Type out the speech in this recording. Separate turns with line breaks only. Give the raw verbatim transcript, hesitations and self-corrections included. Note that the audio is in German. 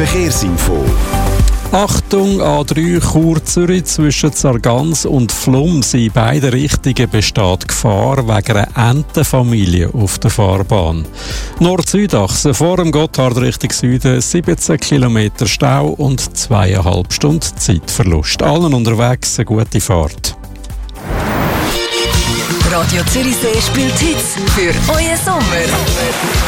Verkehrsinfo.
Achtung, A drei Chur Zürich zwischen Sargans und Flums. In beide Richtungen besteht Gefahr wegen einer Entenfamilie auf der Fahrbahn. Nord-Süd-Achse vor dem Gotthard Richtung Süden siebzehn Kilometer Stau und zweieinhalb Stunden Zeitverlust. Allen unterwegs eine gute Fahrt.
Radio Zürichsee spielt Hits für euren Sommer.